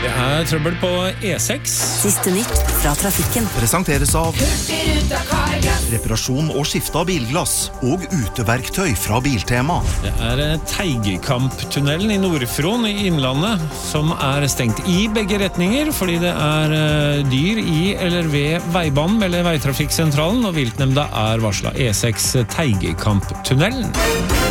Det trøbbel på E6. Siste nytt fra trafikken. Presenteres av reparasjon og skifte av bilglass og uteverktøy fra Biltema. Det Teigekamptunnelen i Nordfron i Innlandet som stengt i begge retninger fordi det dyr i eller ved veibanen eller veitrafikksentralen, og viltnemnda varslet E6 Teigekamptunnelen.